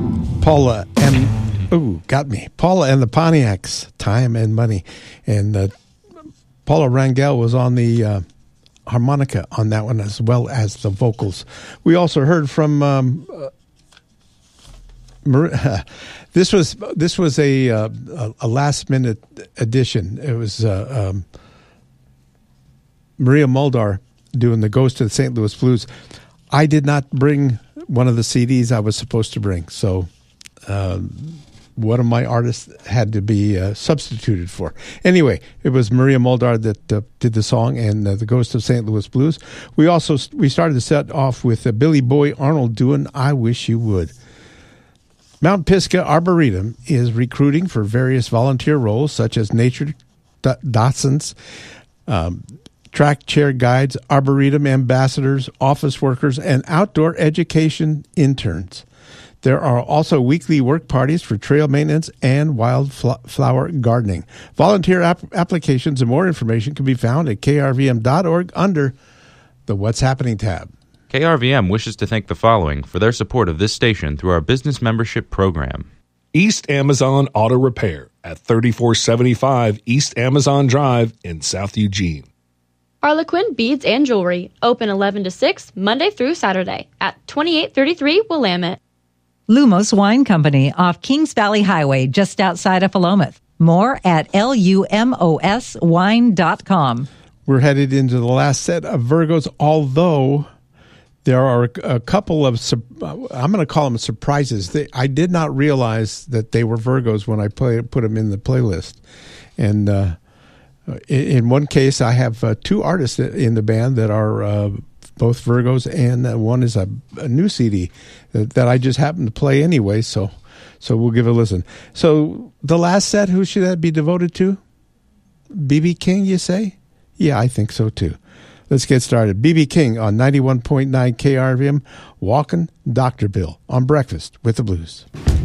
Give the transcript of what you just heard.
Paula and the Pontiacs, Time and Money. And Paula Rangel was on the harmonica on that one, as well as the vocals. We also heard from this was a last minute addition. It was Maria Muldaur doing the Ghost of the St. Louis Blues. I did not bring one of the CDs I was supposed to bring, so one of my artists had to be substituted for. Anyway, it was Maria Muldaur that did the song and the Ghost of St. Louis Blues. We started the set off with Billy Boy Arnold doing I Wish You Would. Mount Pisgah Arboretum is recruiting for various volunteer roles such as nature docents, track chair guides, arboretum ambassadors, office workers, and outdoor education interns. There are also weekly work parties for trail maintenance and wildflower gardening. Volunteer applications and more information can be found at krvm.org under the What's Happening tab. KRVM wishes to thank the following for their support of this station through our business membership program. East Amazon Auto Repair at 3475 East Amazon Drive in South Eugene. Harlequin Beads and Jewelry, open 11 to 6, Monday through Saturday at 2833 Willamette. Lumos Wine Company off Kings Valley Highway, just outside of Philomath. More at lumoswine.com. We're headed into the last set of Virgos, although there are a couple of, I'm going to call them surprises. I did not realize that they were Virgos when I put them in the playlist. And in one case, I have two artists in the band that are both Virgos, and one is a new CD that I just happened to play anyway, so we'll give it a listen. So the last set, who should that be devoted to? B.B. King, you say? Yeah, I think so too. Let's get started. B.B. King on 91.9 KRVM, Walkin' Dr. Bill on Breakfast with the Blues.